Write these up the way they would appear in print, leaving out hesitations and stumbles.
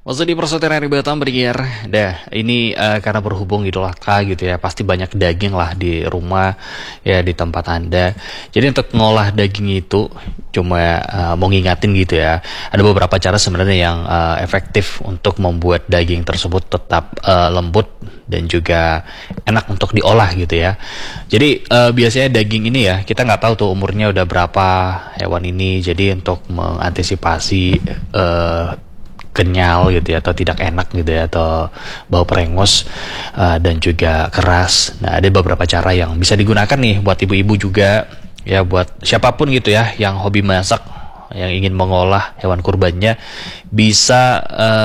Maksudnya di persoalan dari Batam bergier, ini karena berhubung Idul Adha gitu ya, pasti banyak daging lah di rumah ya di tempat Anda. Jadi untuk ngolah daging itu cuma mau ngingatin gitu ya, ada beberapa cara sebenarnya yang efektif untuk membuat daging tersebut tetap lembut dan juga enak untuk diolah gitu ya. Jadi biasanya daging ini ya kita nggak tahu tuh umurnya udah berapa hewan ini. Jadi untuk mengantisipasi kenyal gitu ya atau tidak enak gitu ya atau bau perengos dan juga keras. Nah, ada beberapa cara yang bisa digunakan nih buat ibu-ibu juga ya, buat siapapun gitu ya yang hobi masak, yang ingin mengolah hewan kurbannya bisa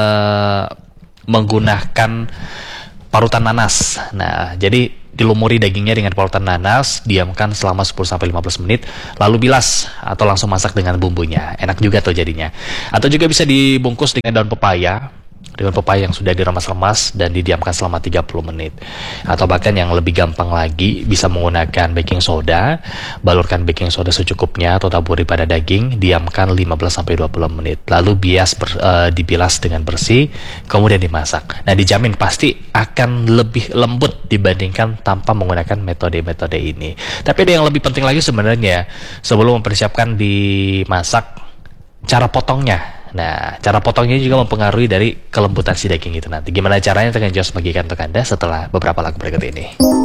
menggunakan parutan nanas. Nah, jadi dilumuri dagingnya dengan parutan nanas, diamkan selama 10-15 menit, lalu bilas atau langsung masak dengan bumbunya. Enak juga tuh jadinya. Atau juga bisa dibungkus dengan daun pepaya yang sudah diremas-remas dan didiamkan selama 30 menit. Atau bahkan yang lebih gampang lagi, bisa menggunakan baking soda, balurkan baking soda secukupnya atau taburi pada daging, diamkan 15-20 menit. Lalu dibilas dengan bersih, kemudian dimasak. Nah, dijamin pasti akan lebih lembut dibandingkan tanpa menggunakan metode-metode ini. Tapi ada yang lebih penting lagi sebenarnya, sebelum mempersiapkan dimasak, cara potongnya. Nah, cara potongnya juga mempengaruhi dari kelembutan si daging itu nanti. Gimana caranya? Akan jelas bagikan untuk Anda setelah beberapa lagu berikut ini.